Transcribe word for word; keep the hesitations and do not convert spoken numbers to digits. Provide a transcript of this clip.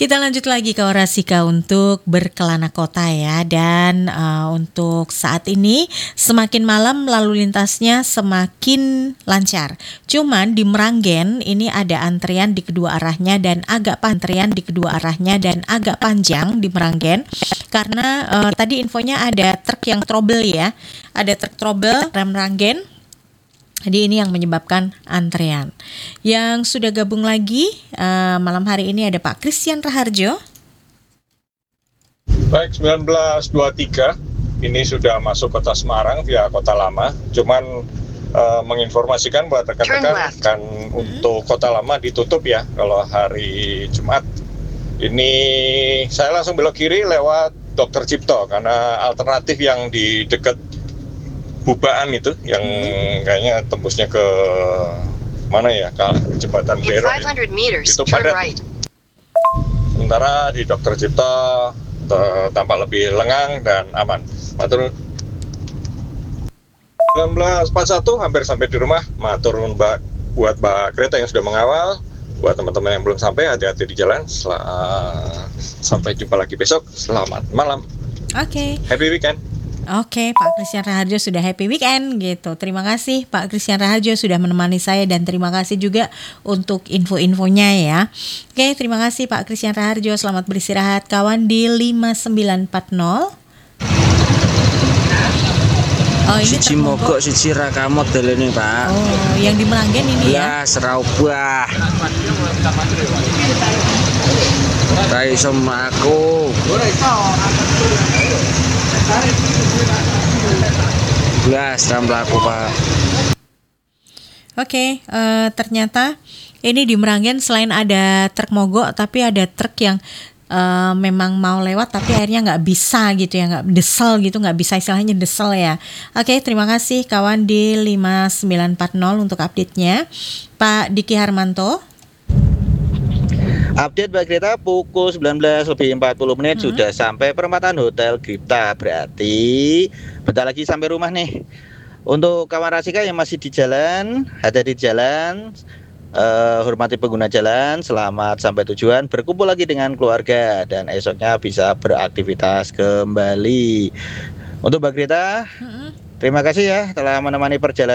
Kita lanjut lagi ke Orasika untuk berkelana kota ya. Dan uh, untuk saat ini semakin malam lalu lintasnya semakin lancar. Cuman di Meranggen ini ada antrian di kedua arahnya dan agak antrian di kedua arahnya dan agak panjang di Meranggen. Karena uh, tadi infonya ada truk yang trouble ya. Ada truk trouble rem Meranggen. Jadi ini yang menyebabkan antrean. Yang sudah gabung lagi uh, malam hari ini ada Pak Christian Raharjo. Baik, sembilan belas dua puluh tiga ini sudah masuk kota Semarang via kota lama. Cuman uh, menginformasikan buat rekan-rekan kan untuk kota lama ditutup ya kalau hari Jumat. Ini saya langsung belok kiri lewat Dokter Cipto karena alternatif yang di dekat Bubaan itu yang kayaknya tembusnya ke mana ya, ke jembatan Bero ya. Itu padat. Right. Sementara di Dokter Cipto t- tampak lebih lengang dan aman. Matur sembilan belas empat puluh satu hampir sampai di rumah. Matur mbak buat mbak kereta yang sudah mengawal. Buat teman-teman yang belum sampai, hati-hati di jalan. Sel- sampai jumpa lagi besok. Selamat malam. Oke. Okay. Happy weekend. Oke, Pak Christian Raharjo sudah happy weekend gitu. Terima kasih Pak Christian Raharjo sudah menemani saya dan terima kasih juga untuk info-infonya ya. Oke, terima kasih Pak Christian Raharjo. Selamat beristirahat kawan di lima sembilan empat nol. Oh, ini siji mogok siji rakamot dalene, Pak. Oh, yang di Meranggen ini ya. Ya, serabah. Ra iso mlaku. Belas ram laku Pak. Oke, uh, ternyata ini di Meranggen selain ada truk mogok, tapi ada truk yang uh, memang mau lewat tapi akhirnya nggak bisa gitu ya, nggak desel gitu, nggak bisa istilahnya desel ya. Oke, terima kasih kawan di lima sembilan empat nol untuk update-nya. Pak Diki Harmanto. Update Mbak Greta pukul sembilan belas lebih empat puluh menit hmm. sudah sampai perempatan Hotel Gripta. Berarti bentar lagi sampai rumah nih. Untuk kawan Rasika yang masih di jalan, hati-hati di jalan, uh, hormati pengguna jalan, selamat sampai tujuan, berkumpul lagi dengan keluarga dan esoknya bisa beraktivitas kembali. Untuk Mbak Greta, hmm. terima kasih ya telah menemani perjalanan